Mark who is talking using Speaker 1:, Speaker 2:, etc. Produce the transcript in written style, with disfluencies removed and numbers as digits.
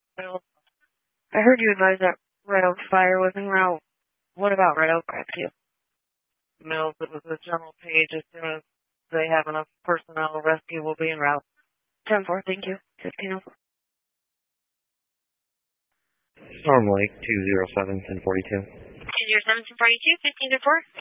Speaker 1: Well, I heard you advise that Red Oak fire was en route. What about Red Oak Rescue? Mills, it was a general page. As soon as they have enough personnel, rescue will be en route. 10-4, thank you. 15-04.
Speaker 2: Storm Lake 207 1042.
Speaker 3: 207 1042, 15-4.